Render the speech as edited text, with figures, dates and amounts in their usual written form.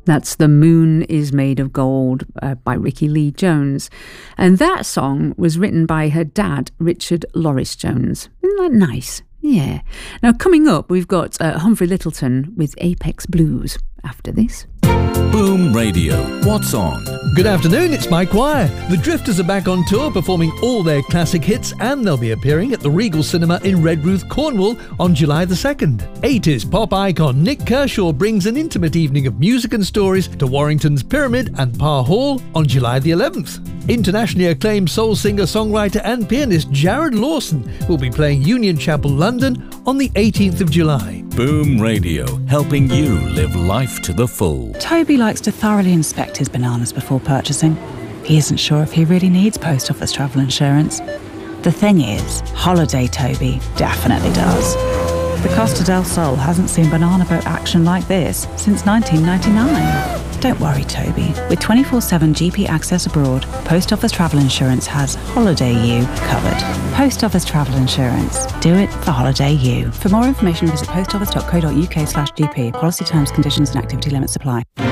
That's The Moon is Made of Gold by Ricky Lee Jones. And that song was written by her dad, Richard Lawrence Jones. Isn't that nice? Yeah. Now, coming up, we've got Humphrey Lyttelton with Apex Blues after this. Boom Radio. What's on? Good afternoon, it's Mike Wire. The Drifters are back on tour performing all their classic hits, and they'll be appearing at the Regal Cinema in Redruth, Cornwall on July the 2nd. 80s pop icon Nick Kershaw brings an intimate evening of music and stories to Warrington's Pyramid and Parr Hall on July the 11th. Internationally acclaimed soul singer, songwriter and pianist Jared Lawson will be playing Union Chapel, London on the 18th of July. Boom Radio, helping you live life to the full. Toby likes to thoroughly inspect his bananas before purchasing. He isn't sure if he really needs post office travel insurance. The thing is, Holiday Toby definitely does. The Costa del Sol hasn't seen banana boat action like this since 1999. Don't worry, Toby. With 24/7 GP access abroad, Post Office Travel Insurance has Holiday You covered. Post Office Travel Insurance. Do it for Holiday You. For more information, visit postoffice.co.uk/GP. Policy terms, conditions and activity limits apply.